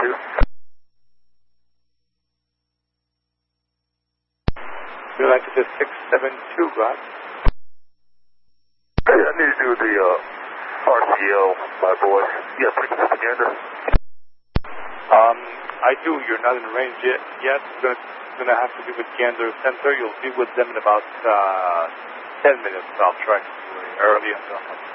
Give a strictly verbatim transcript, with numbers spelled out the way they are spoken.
two. United to six seven two, right? Hey, I need to do the uh, R C L, my boy. Yeah, frequency for Gander. Um, I do. You're not in range yet. yet. It's gonna, gonna have to be with Gander Center. You'll be with them in about uh, ten minutes. I'll try to do it early until